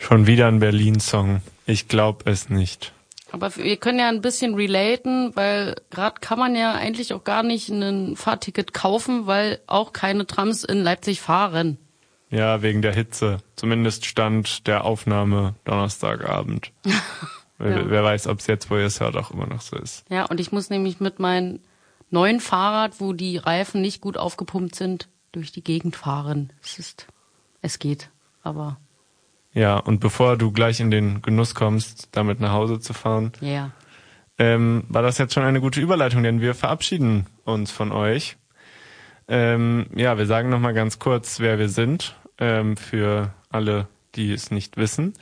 Schon wieder ein Berlin-Song. Ich glaube es nicht. Aber wir können ja ein bisschen relaten, weil gerade kann man ja eigentlich auch gar nicht ein Fahrticket kaufen, weil auch keine Trams in Leipzig fahren. Ja, wegen der Hitze. Zumindest stand der Aufnahme Donnerstagabend. Ja. Wer weiß, ob es jetzt, wo ihr es hört, auch immer noch so ist. Ja, und ich muss nämlich mit meinem neuen Fahrrad, wo die Reifen nicht gut aufgepumpt sind, durch die Gegend fahren. Es geht, aber... Ja, und bevor du gleich in den Genuss kommst, damit nach Hause zu fahren, war das jetzt schon eine gute Überleitung, denn wir verabschieden uns von euch. Wir sagen nochmal ganz kurz, wer wir sind, für alle, die es nicht wissen.